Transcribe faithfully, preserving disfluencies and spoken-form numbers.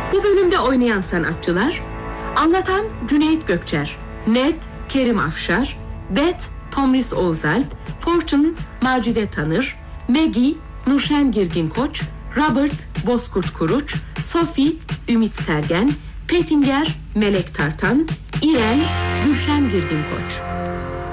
Bu bölümde oynayan sanatçılar: anlatan Cüneyt Gökçer, Ned Kerim Afşar, Beth Tomris Oğuzalp, Fortune Macide Tanır, Maggie Nurşen Girgin Koç, Robert Bozkurt Kuruç, Sophie Ümit Sergen, Petinger Melek Tartan, İrem Gülşen Girgin Koç.